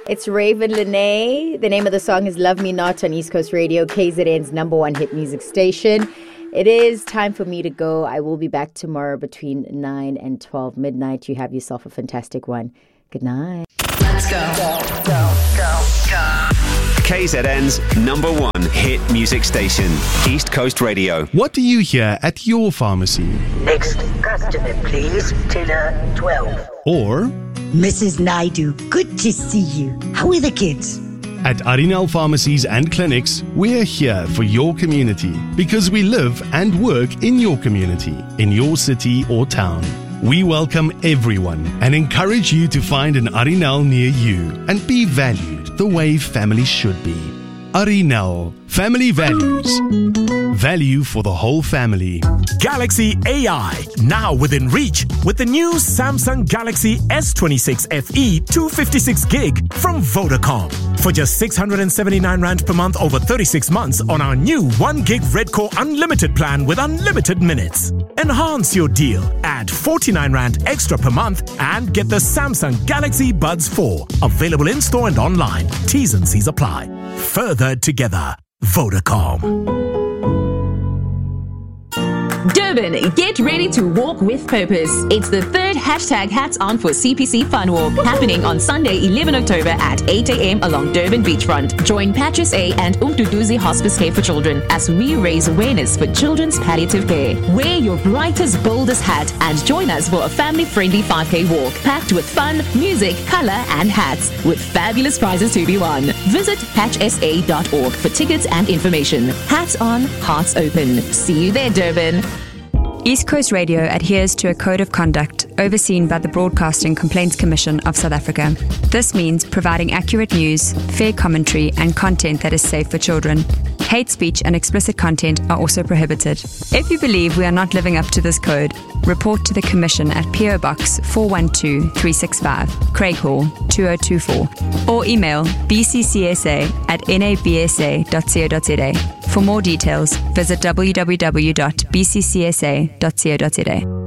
It's Raven Lene. The name of the song is Love Me Not on East Coast Radio, KZN's #1 hit music station. It is time for me to go. I will be back tomorrow between 9 and 12 midnight. You have yourself a fantastic one. Good night. Let's go. KZN's #1 hit music station, East Coast Radio. What do you hear at your pharmacy? Next customer, please. Teller 12. Or Mrs. Naidu, good to see you. How are the kids? at Arinal Pharmacies and Clinics, we're here for your community because we live and work in your community, in your city or town. We welcome everyone and encourage you to find an Arinal near you and be valued the way family should be. Arinal, family values. Value for the whole family. Galaxy AI, now within reach with the new Samsung Galaxy S26 FE 256GB from Vodacom. For just 679 Rand per month over 36 months on our new 1GB Redcore Unlimited plan with unlimited minutes. Enhance your deal, add 49 Rand extra per month and get the Samsung Galaxy Buds 4. Available in store and online. T's and C's apply. Further together. Vodacom. Durban, get ready to walk with purpose. It's the third #Hats On for CPC Fun Walk happening on Sunday, 11 October at 8 a.m. along Durban Beachfront. Join Patrice A and Umduduzi Hospice Care for Children as we raise awareness for children's palliative care. Wear your brightest, boldest hat and join us for a family-friendly 5K walk packed with fun, music, color, and hats with fabulous prizes to be won. Visit patchsa.org for tickets and information. Hats on, hearts open. See you there, Durban. East Coast Radio adheres to a code of conduct overseen by the Broadcasting Complaints Commission of South Africa. This means providing accurate news, fair commentary, and content that is safe for children. Hate speech and explicit content are also prohibited. If you believe we are not living up to this code, report to the Commission at PO Box 412365, Craighall 2024, or email bccsa@nabsa.co.za. For more details, visit www.bccsa.co.za.